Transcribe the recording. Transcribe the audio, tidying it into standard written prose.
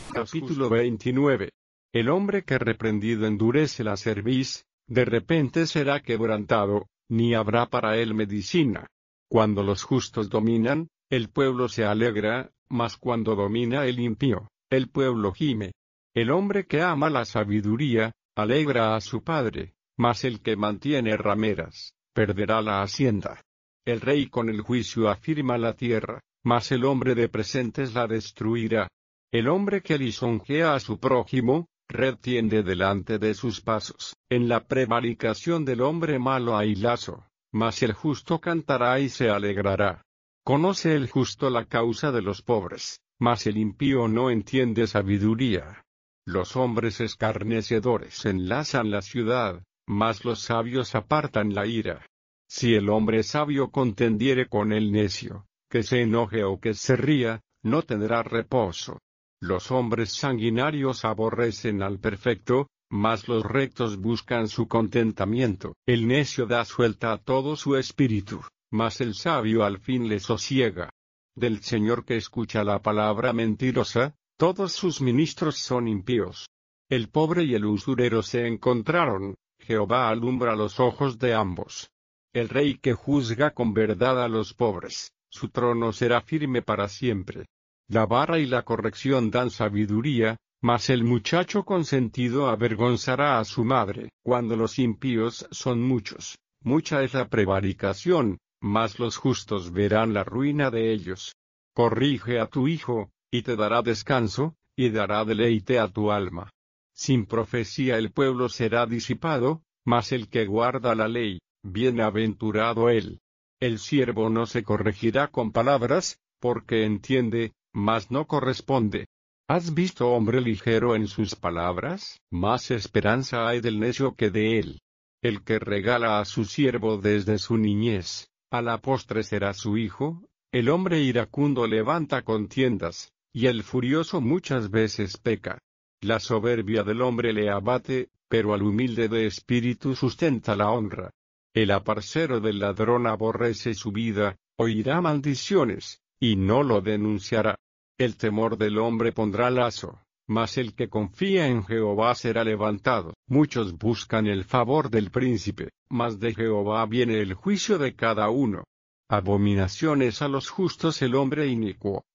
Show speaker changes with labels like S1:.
S1: Capítulo 29. El hombre que reprendido endurece la cerviz, de repente será quebrantado, ni habrá para él medicina. Cuando los justos dominan, el pueblo se alegra, mas cuando domina el impío, el pueblo gime. El hombre que ama la sabiduría, alegra a su padre, mas el que mantiene rameras, perderá la hacienda. El rey con el juicio afirma la tierra, mas el hombre de presentes la destruirá. El hombre que lisonjea a su prójimo, red tiende delante de sus pasos. En la prevaricación del hombre malo hay lazo, mas el justo cantará y se alegrará. Conoce el justo la causa de los pobres, mas el impío no entiende sabiduría. Los hombres escarnecedores enlazan la ciudad, mas los sabios apartan la ira. Si el hombre sabio contendiere con el necio, que se enoje o que se ría, no tendrá reposo. Los hombres sanguinarios aborrecen al perfecto, mas los rectos buscan su contentamiento. El necio da suelta a todo su espíritu, mas el sabio al fin le sosiega. Del Señor que escucha la palabra mentirosa, todos sus ministros son impíos. El pobre y el usurero se encontraron, Jehová alumbra los ojos de ambos. El rey que juzga con verdad a los pobres, su trono será firme para siempre. La vara y la corrección dan sabiduría, mas el muchacho consentido avergonzará a su madre. Cuando los impíos son muchos, mucha es la prevaricación, mas los justos verán la ruina de ellos. Corrige a tu hijo, y te dará descanso, y dará deleite a tu alma. Sin profecía el pueblo será disipado, mas el que guarda la ley, bienaventurado él. El siervo no se corregirá con palabras, porque entiende, mas no corresponde. ¿Has visto hombre ligero en sus palabras? Más esperanza hay del necio que de él. El que regala a su siervo desde su niñez, a la postre será su hijo. El hombre iracundo levanta contiendas, y el furioso muchas veces peca. La soberbia del hombre le abate, pero al humilde de espíritu sustenta la honra. El aparcero del ladrón aborrece su vida, oirá maldiciones, y no lo denunciará. El temor del hombre pondrá lazo, mas el que confía en Jehová será levantado. Muchos buscan el favor del príncipe, mas de Jehová viene el juicio de cada uno. Abominaciones a los justos el hombre inicuo,